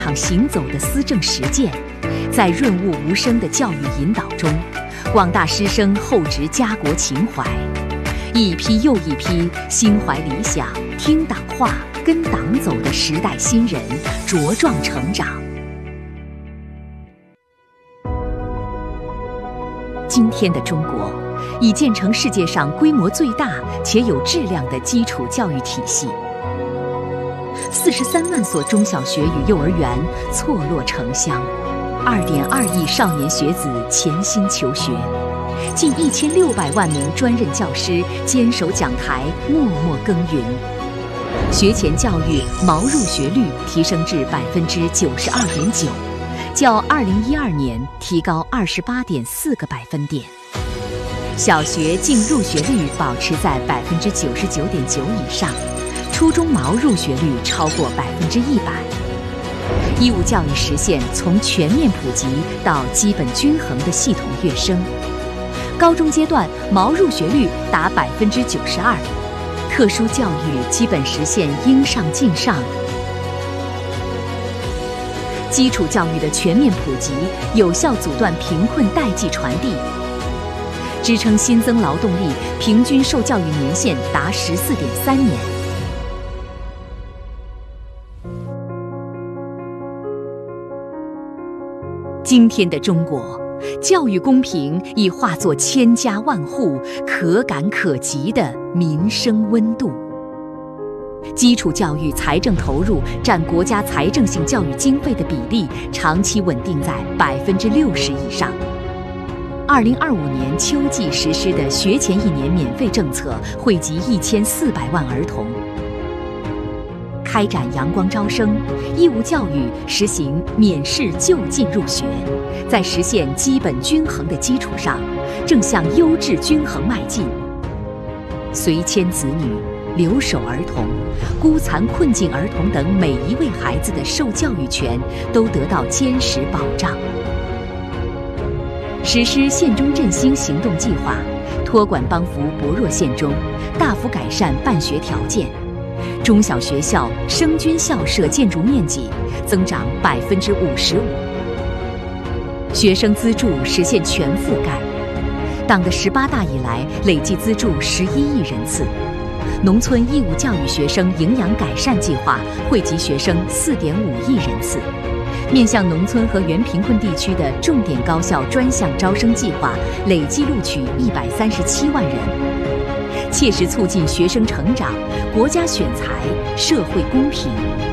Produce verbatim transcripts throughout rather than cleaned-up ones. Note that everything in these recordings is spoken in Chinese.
场行走的思政实践，在润物无声的教育引导中，广大师生厚植家国情怀，一批又一批心怀理想、听党话、跟党走的时代新人茁壮成长。今天的中国已建成世界上规模最大且有质量的基础教育体系。四十三万所中小学与幼儿园错落城乡，二点二亿少年学子潜心求学，近一千六百万名专任教师坚守讲台，默默耕耘。学前教育毛入学率提升至百分之九十二点九，较二零一二年提高二十八点四个百分点。小学净入学率保持在百分之九十九点九以上。初中毛入学率超过百分之一百，义务教育实现从全面普及到基本均衡的系统跃升。高中阶段毛入学率达百分之九十二，特殊教育基本实现应上尽上。基础教育的全面普及，有效阻断贫困代际传递，支撑新增劳动力平均受教育年限达十四点三年。今天的中国，教育公平已化作千家万户可感可及的民生温度。基础教育财政投入占国家财政性教育经费的比例长期稳定在百分之六十以上。二零二五年秋季实施的学前一年免费政策惠及一千四百万儿童。开展阳光招生，义务教育实行免试就近入学，在实现基本均衡的基础上，正向优质均衡迈进。随迁子女、留守儿童、孤残困境儿童等每一位孩子的受教育权都得到坚实保障。实施县中振兴行动计划，托管帮扶薄弱县中，大幅改善办学条件。中小学校生均校舍建筑面积增长百分之五十五，学生资助实现全覆盖。党的十八大以来，累计资助十一亿人次。农村义务教育学生营养改善计划惠及学生四点五亿人次。面向农村和原贫困地区的重点高校专项招生计划累计录取一百三十七万人。切实促进学生成长，国家选才，社会公平。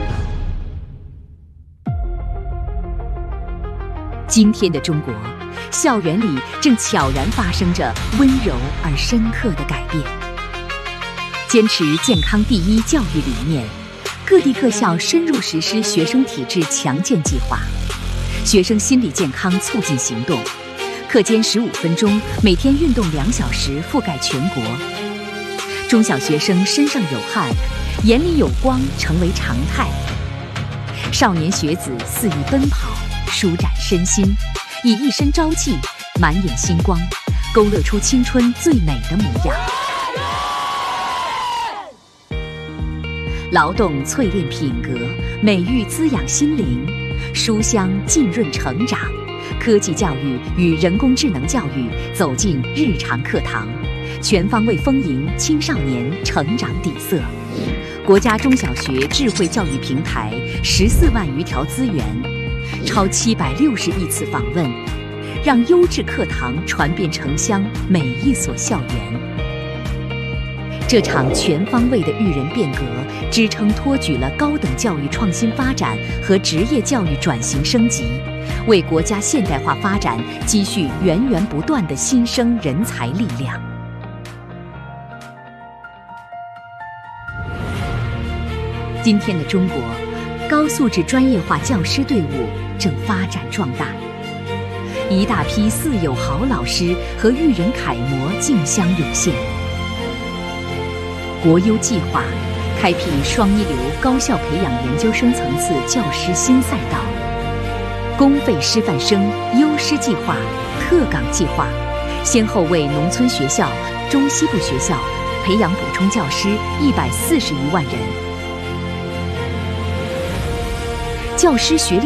今天的中国，校园里正悄然发生着温柔而深刻的改变。坚持健康第一教育理念，各地各校深入实施学生体质强健计划、学生心理健康促进行动，课间十五分钟，每天运动两小时，覆盖全国。中小学生身上有汗，眼里有光成为常态。少年学子肆意奔跑，舒展身心，以一身朝气，满眼星光，勾勒出青春最美的模样。劳动淬炼品格，美育滋养心灵，书香浸润成长。科技教育与人工智能教育走进日常课堂，全方位丰盈青少年成长底色。国家中小学智慧教育平台十四万余条资源，超七百六十亿次访问，让优质课堂传遍城乡每一所校园。这场全方位的育人变革，支撑托举了高等教育创新发展和职业教育转型升级，为国家现代化发展积蓄源源不断的新生人才力量。今天的中国，高素质专业化教师队伍正发展壮大，一大批四有好老师和育人楷模竞相涌现。国优计划开辟双一流高校培养研究生层次教师新赛道，公费师范生优师计划、特岗计划，先后为农村学校、中西部学校培养补充教师一百四十余万人。教师学历